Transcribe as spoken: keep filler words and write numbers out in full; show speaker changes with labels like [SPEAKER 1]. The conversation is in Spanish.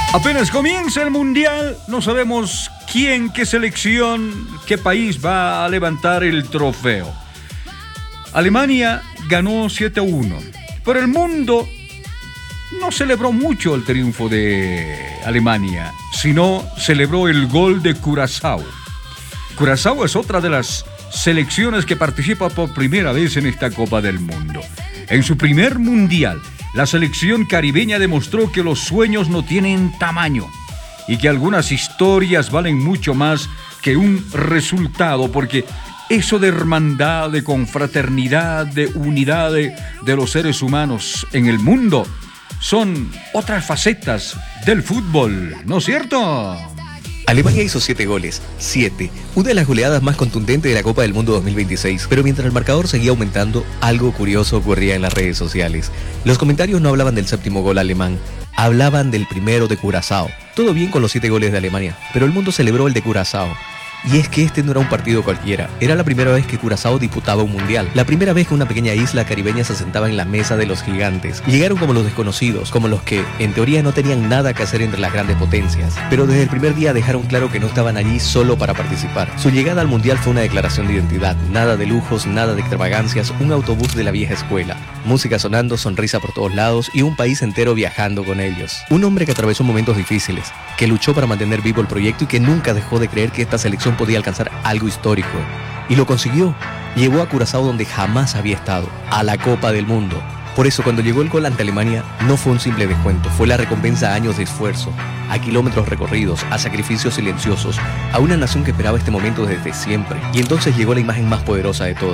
[SPEAKER 1] Apenas comienza el Mundial, no sabemos quién, qué selección, qué país va a levantar el trofeo. Alemania ganó siete a uno, pero el mundo no celebró mucho el triunfo de Alemania, sino celebró el gol de Curazao. Curazao es otra de las selecciones que participa por primera vez en esta Copa del Mundo. En su primer Mundial, la selección caribeña demostró que los sueños no tienen tamaño y que algunas historias valen mucho más que un resultado, porque eso de hermandad, de confraternidad, de unidad de, de los seres humanos en el mundo son otras facetas del fútbol, ¿no es cierto?
[SPEAKER 2] Alemania hizo siete goles, siete, una de las goleadas más contundentes de la Copa del Mundo dos mil veintiséis, pero mientras el marcador seguía aumentando, algo curioso ocurría en las redes sociales. Los comentarios no hablaban del séptimo gol alemán, hablaban del primero de Curazao. Todo bien con los siete goles de Alemania, pero el mundo celebró el de Curazao. Y es que este no era un partido cualquiera, era la primera vez que Curazao disputaba un mundial, la primera vez que una pequeña isla caribeña se sentaba en la mesa de los gigantes. Llegaron como los desconocidos, como los que, en teoría, no tenían nada que hacer entre las grandes potencias, pero desde el primer día dejaron claro que no estaban allí solo para participar. Su llegada al mundial fue una declaración de identidad, nada de lujos, nada de extravagancias, un autobús de la vieja escuela, música sonando, sonrisa por todos lados y un país entero viajando con ellos. Un hombre que atravesó momentos difíciles, que luchó para mantener vivo el proyecto y que nunca dejó de creer que esta selección podía alcanzar algo histórico. Y lo consiguió. Llevó a Curazao donde jamás había estado, a la Copa del Mundo. Por eso, cuando llegó el gol ante Alemania, no fue un simple descuento, fue la recompensa a años de esfuerzo, a kilómetros recorridos, a sacrificios silenciosos, a una nación que esperaba este momento desde siempre. Y entonces llegó la imagen más poderosa de todas.